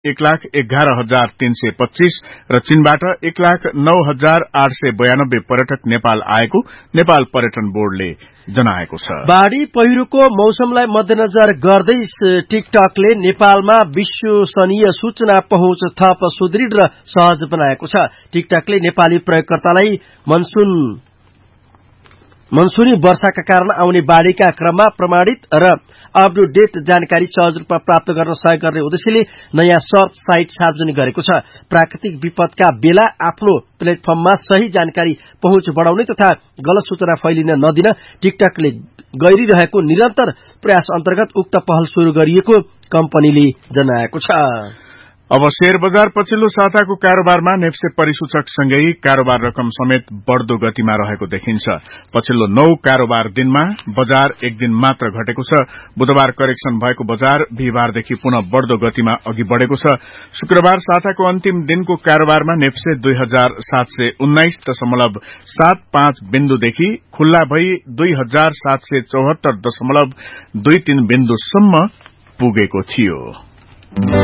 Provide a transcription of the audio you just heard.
1,11,325 र चीनबाट 1,09,892 पर्यटक नेपाल आएको नेपाल पर्यटन बोर्डले जनाएको छ। बाढ़ी पहिरोको मौसमलाई मध्यनजर गर्दै टिकटकले नेपालमा विश्वसनीय सूचना पहुँच थप सुदृढ र सहज बनाएको छ। टिकटकले नेपाली प्रयोगकर्तालाई मनसुनी वर्षाका कारण आउने बाढ़ीका क्रममा प्रमाणित र अपटुडेट जानकारी सहज रूपमा प्राप्त गर्न सहयोग गर्ने उद्देश्यले नयाँ सर्च साइट सार्वजनिक गरेको छ। प्राकृतिक विपदका बेला आफ्नो प्लेटफर्ममा सही जानकारी पहुँच बढ़ाउने तथा गलत सूचना फैलिन नदिन टिकटकले गरिरहेको निरन्तर प्रयास अन्तर्गत उक्त पहल शुरू गरिएको कम्पनीले जनाएको छ। अब शेयर बजार पछिल्लो साताको कारोबारमा नेप्से परिसूचक सँगै कारोबार रकम समेत बढ़दो गतिमा रहेको देखिन्छ। पछिल्लो 9 कारोबार दिनमा बजार एक दिन मात्र घटेको छ। बुधबार करेक्सन भएको बजार बिहीबारदेखि पुनः बढ़दो गतिमा अघि बढ़ेको छ। शुक्रबार साताको अन्तिम दिनको कारोबारमा नेप्से 2719.75 बिन्दुदेखि खुल्ला भई 2774.23 बिन्दुसम्म पुगेको थियो।